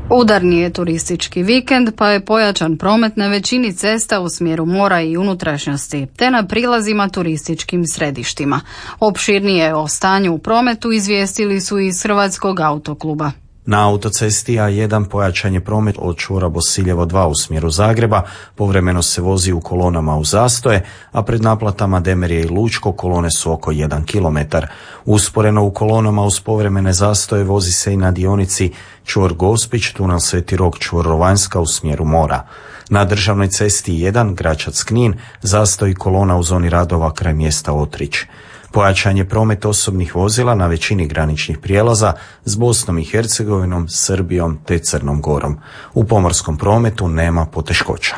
Udarni je turistički vikend, pa je pojačan promet na većini cesta u smjeru mora i unutrašnjosti, te na prilazima turističkim središtima. Opširnije o stanju u prometu izvijestili su iz Hrvatskog autokluba. Na autocesti A1 pojačan je promet od čvora Bosiljevo 2 u smjeru Zagreba, povremeno se vozi u kolonama u zastoje, a pred naplatama Demerije i Lučko kolone su oko 1 km. Usporeno u kolonama uz povremene zastoje vozi se i na dionici čvor Gospić, tunel Sveti Rok, čvor Rovanjska u smjeru mora. Na državnoj cesti 1 Gračac-Knin zastoji kolona u zoni radova kraj mjesta Otrić. Pojačan je promet osobnih vozila na većini graničnih prijelaza s Bosnom i Hercegovinom, Srbijom te Crnom Gorom. U pomorskom prometu nema poteškoća.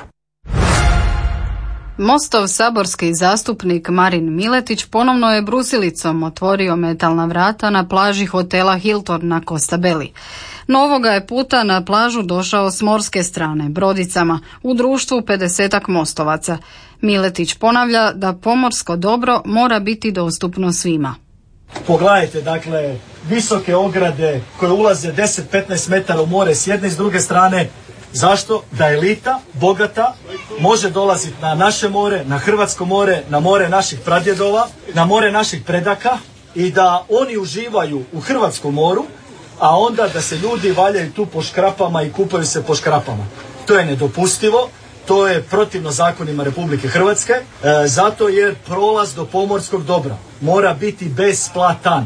Mostov saborski zastupnik Marin Miletić ponovno je brusilicom otvorio metalna vrata na plaži hotela Hilton na Costa Belli. No ovoga je puta na plažu došao s morske strane, brodicama, u društvu 50-ak mostovaca. Miletić ponavlja da pomorsko dobro mora biti dostupno svima. Pogledajte, dakle, visoke ograde koje ulaze 10-15 metara u more s jedne i s druge strane. Zašto? Da elita, bogata, može dolaziti na naše more, na hrvatsko more, na more naših pradjedova, na more naših predaka i da oni uživaju u hrvatskom moru, a onda da se ljudi valjaju tu po škrapama i kupaju se po škrapama. To je nedopustivo, to je protivno zakonima Republike Hrvatske, zato jer prolaz do pomorskog dobra mora biti besplatan.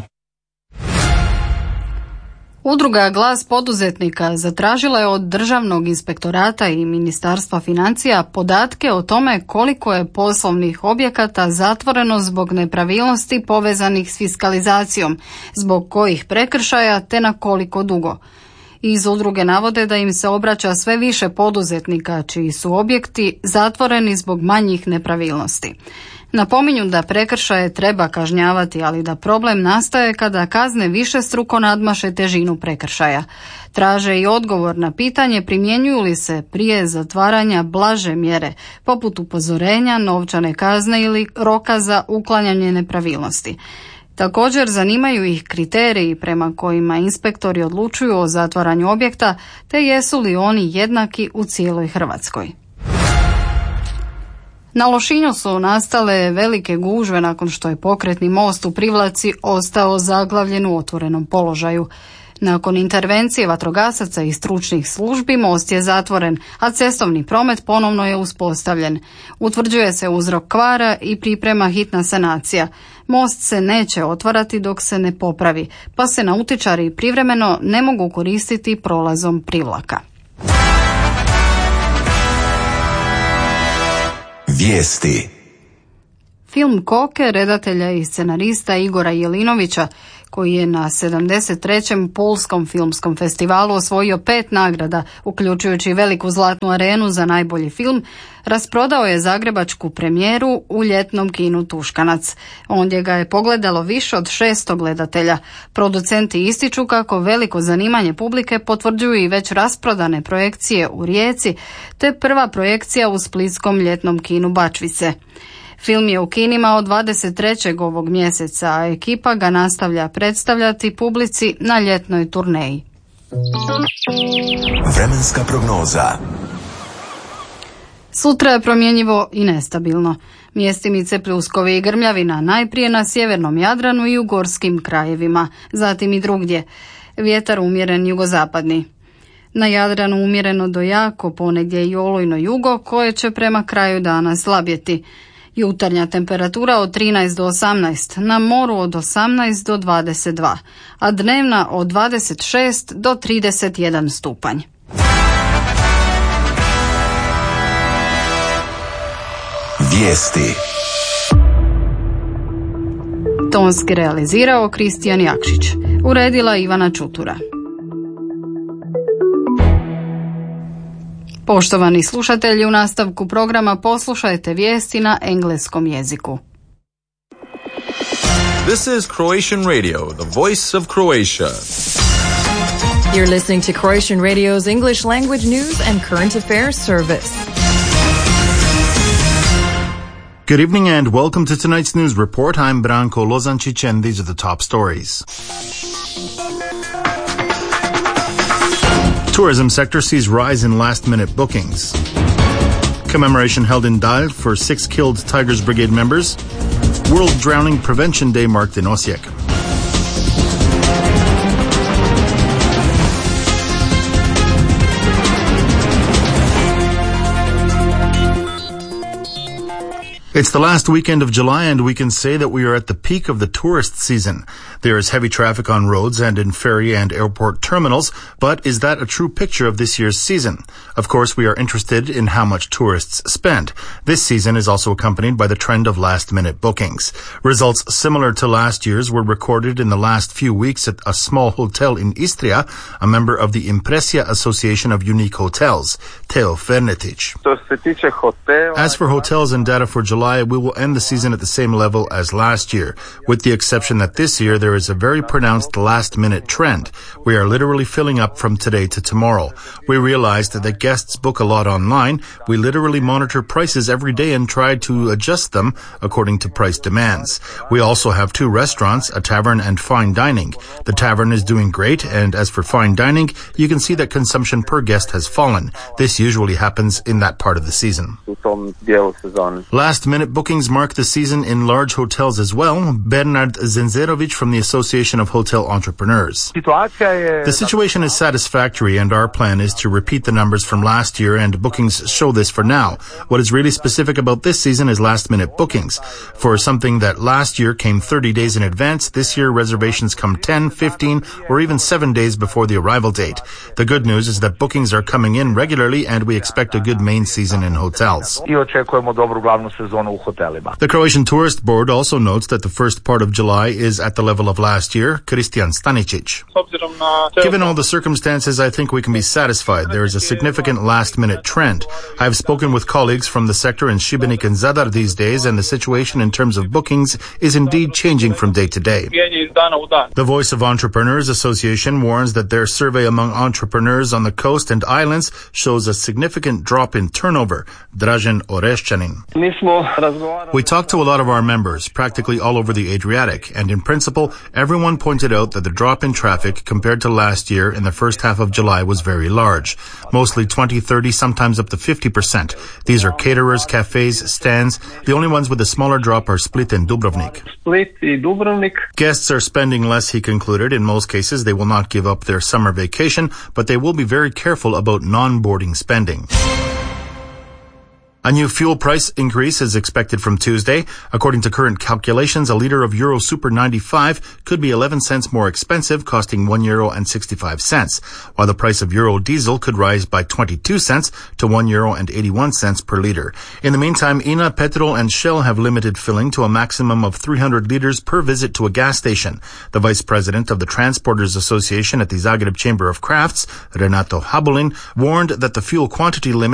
Udruga Glas poduzetnika zatražila je od Državnog inspektorata i Ministarstva financija podatke o tome koliko je poslovnih objekata zatvoreno zbog nepravilnosti povezanih s fiskalizacijom, zbog kojih prekršaja te na koliko dugo. Iz udruge navode da im se obraća sve više poduzetnika čiji su objekti zatvoreni zbog manjih nepravilnosti. Napominju da prekršaje treba kažnjavati, ali da problem nastaje kada kazne višestruko nadmaše težinu prekršaja. Traže i odgovor na pitanje primjenjuju li se prije zatvaranja blaže mjere, poput upozorenja, novčane kazne ili roka za uklanjanje nepravilnosti. Također zanimaju ih kriteriji prema kojima inspektori odlučuju o zatvaranju objekta, te jesu li oni jednaki u cijeloj Hrvatskoj. Na Lošinju su nastale velike gužve nakon što je pokretni most u Privlaci ostao zaglavljen u otvorenom položaju. Nakon intervencije vatrogasaca i stručnih službi most je zatvoren, a cestovni promet ponovno je uspostavljen. Utvrđuje se uzrok kvara i priprema hitna sanacija. Most se neće otvarati dok se ne popravi, pa se nautičari privremeno ne mogu koristiti prolazom Privlaka. Vijesti. Film Koke redatelja i scenarista Igora Jelinovića, koji je na 73. Pulskom filmskom festivalu osvojio 5 nagrada, uključujući veliku zlatnu arenu za najbolji film, rasprodao je zagrebačku premijeru u ljetnom kinu Tuškanac. Ondje ga je pogledalo više od 600 gledatelja. Producenti ističu kako veliko zanimanje publike potvrđuju i već rasprodane projekcije u Rijeci, te prva projekcija u splitskom ljetnom kinu Bačvice. Film je u kinima od 23. ovog mjeseca, a ekipa ga nastavlja predstavljati publici na ljetnoj turneji. Vremenska prognoza. Sutra je promjenjivo i nestabilno. Mjestimice pljuskovi i grmljavina najprije na sjevernom Jadranu i u gorskim krajevima, zatim i drugdje. Vjetar umjeren jugozapadni. Na Jadranu umjereno do jako, ponegdje i olujno jugo koje će prema kraju dana slabjeti. Jutarnja temperatura od 13 do 18, na moru od 18 do 22, a dnevna od 26 do 31 stupanj. Vijesti. Tonski realizirao Kristijan Jakšić, uredila Ivana Čutura. Poštovani slušatelji, u nastavku programa poslušajte vijesti na engleskom jeziku. This is Croatian Radio, the voice of Croatia. You're listening to Croatian Radio's English language news and current affairs service. Good evening and welcome to tonight's news report. I'm Branko Lozančić and these are the top stories. Tourism sector sees rise in last-minute bookings. Commemoration held in Dal for 6 killed Tigers Brigade members. World Drowning Prevention Day marked in Osijek. It's the last weekend of July, and we can say that we are at the peak of the tourist season. There is heavy traffic on roads and in ferry and airport terminals, but is that a true picture of this year's season? Of course, we are interested in how much tourists spend. This season is also accompanied by the trend of last-minute bookings. Results similar to last year's were recorded in the last few weeks at a small hotel in Istria, a member of the Impressia Association of Unique Hotels, Teo Fernetic. As for hotels and data for July, we will end the season at the same level as last year, with the exception that this year there is a very pronounced last-minute trend. We are literally filling up from today to tomorrow. We realized that guests book a lot online. We literally monitor prices every day and try to adjust them according to price demands. We also have 2 restaurants, a tavern and fine dining. The tavern is doing great, and as for fine dining, you can see that consumption per guest has fallen. This usually happens in that part of the season. Last-minute bookings mark the season in large hotels as well. Bernard Zenzerovic from the Association of Hotel Entrepreneurs. The situation is satisfactory, and our plan is to repeat the numbers from last year, and bookings show this for now. What is really specific about this season is last-minute bookings. For something that last year came 30 days in advance, this year reservations come 10, 15, or even 7 days before the arrival date. The good news is that bookings are coming in regularly, and we expect a good main season in hotels. The Croatian Tourist Board also notes that the first part of July is at the level of last year. Kristijan Stanicic. Given all the circumstances, I think we can be satisfied. There is a significant last-minute trend. I have spoken with colleagues from the sector in Šibenik and Zadar these days, and the situation in terms of bookings is indeed changing from day to day. The Voice of Entrepreneurs Association warns that their survey among entrepreneurs on the coast and islands shows a significant drop in turnover. Dražen Oreščanin. We talked to a lot of our members, practically all over the Adriatic, and in principle, everyone pointed out that the drop in traffic compared to last year in the first half of July was very large. Mostly 20, 30, sometimes up to 50%. These are caterers, cafes, stands. The only ones with a smaller drop are Split and Dubrovnik. Guests are spending less, he concluded. In most cases, they will not give up their summer vacation, but they will be very careful about non-boarding spending. A new fuel price increase is expected from Tuesday. According to current calculations, a litre of Euro Super 95 could be 11 cents more expensive, costing €1.65, while the price of Euro diesel could rise by 22 cents to €1.81 per litre. In the meantime, INA, Petrol and Shell have limited filling to a maximum of 300 litres per visit to a gas station. The vice president of the Transporters Association at the Zagreb Chamber of Crafts, Renato Habulin, warned that the fuel quantity limit